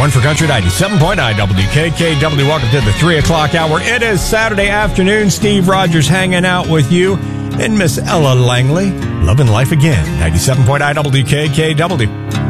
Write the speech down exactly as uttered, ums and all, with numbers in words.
One for Country, ninety-seven point nine W K K W. Welcome to the three o'clock hour. It is Saturday afternoon. Steve Rogers hanging out with you and Miss Ella Langley. Loving life again. ninety-seven point nine W K K W.